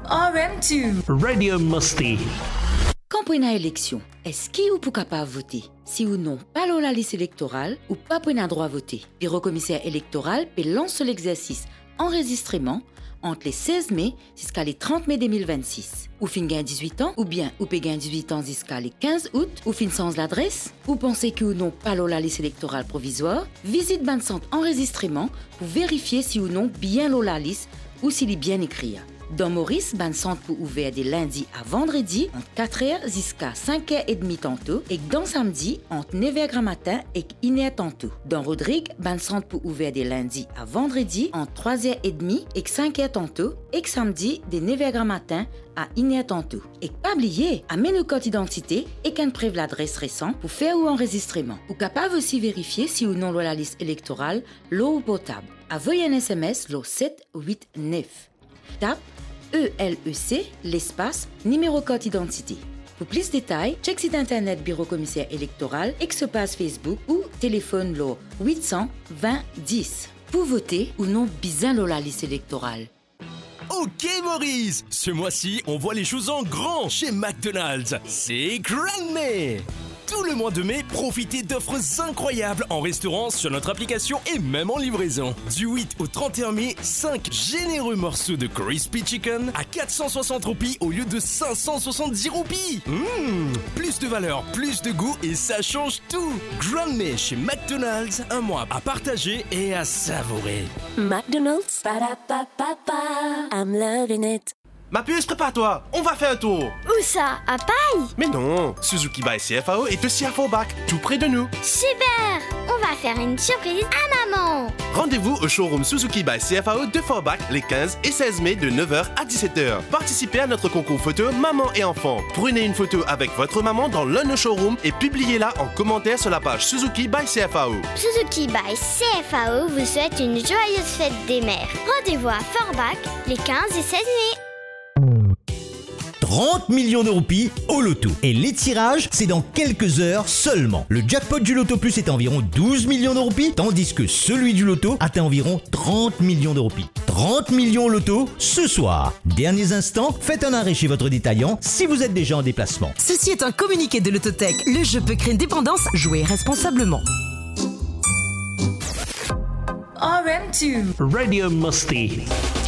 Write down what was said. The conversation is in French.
RM2 Radio Musti. Quand pour une élection, est-ce qui ou pour capable voter? Si ou non, pas la liste électorale ou pas pour un droit à voter. Bureau commissaire électoral peut lancer l'exercice enregistrement entre les 16 mai jusqu'à les 30 mai 2026. Ou fin gain 18 ans, ou bien ou peut gain 18 ans jusqu'à les 15 août, ou fin sans l'adresse, ou pensez que ou non pas la liste électorale provisoire, visite ban centre enregistrement pour vérifier si ou non bien la liste ou s'il est bien écrit. Dans Maurice, ban centre pour ouvert des lundis à vendredi entre 4h jusqu'à 5h30 tantôt et dans samedi entre 9h matin et 1h tantôt. Dans Rodrigue, ban centre pour ouvert des lundis à vendredi entre 3h30 et 5h tantôt et samedi des 9h matin à 1h tantôt. Et pas oublier, amène le code d'identité et qu'on préve l'adresse récente pour faire ou enregistrement. Ou capable aussi vérifier si ou non la liste électorale l'eau ou potable. Envoyez un SMS l'eau 789. Tape ELEC, l'espace, numéro code identité. Pour plus de détails, check site internet Bureau commissaire électoral, ex-page Facebook ou téléphone le 800 20 10. Pour voter ou non bizarre la liste électorale. Ok Maurice, ce mois-ci, on voit les choses en grand chez McDonald's. C'est Grand May. Tout le mois de mai, profitez d'offres incroyables en restaurant sur notre application et même en livraison. Du 8 au 31 mai, 5 généreux morceaux de Crispy Chicken à 460 roupies au lieu de 570 roupies. Plus de valeur, plus de goût et ça change tout. Grand May chez McDonald's, un mois à partager et à savourer. McDonald's, ba-da-ba-ba-ba, I'm loving it. Ma puce, prépare-toi, on va faire un tour. Où ça? À Paille? Mais non, Suzuki by CFAO est aussi à Forbach, tout près de nous. Super! On va faire une surprise à maman. Rendez-vous au showroom Suzuki by CFAO de Forbach les 15 et 16 mai de 9h à 17h. Participez à notre concours photo maman et enfant. Prenez une photo avec votre maman dans l'un de nos showrooms et publiez-la en commentaire sur la page Suzuki by CFAO. Suzuki by CFAO vous souhaite une joyeuse fête des mères. Rendez-vous à Forbach les 15 et 16 mai. 30 millions de roupies au loto. Et les tirages, c'est dans quelques heures seulement. Le jackpot du Loto Plus est à environ 12 millions de roupies, tandis que celui du loto atteint environ 30 millions de roupies. 30 millions au loto ce soir. Derniers instants, faites un arrêt chez votre détaillant si vous êtes déjà en déplacement. Ceci est un communiqué de l'Autotech. Le jeu peut créer une dépendance. Jouez responsablement. RM2 Radio Musti.